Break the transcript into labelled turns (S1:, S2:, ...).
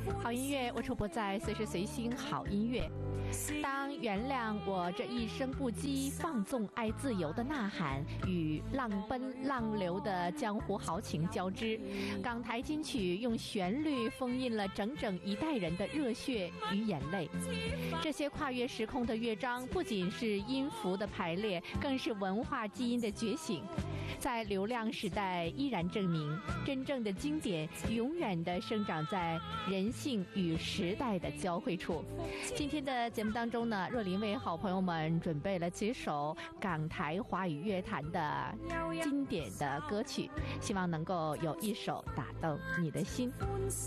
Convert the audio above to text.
S1: 好音乐无处不在，随时随心好音乐。当原谅我这一生不羁、放纵爱自由的呐喊与浪奔浪流的江湖豪情交织，港台金曲用旋律封印了整整一代人的热血与眼泪。这些跨越时空的乐章，不仅是音符的排列，更是文化基因的觉醒。在流量时代依然证明，真正的经典永远地生长在人性与时代的交汇处。今天的节目当中呢，若琳为好朋友们准备了几首港台华语乐坛的经典的歌曲，希望能够有一首打动你的心。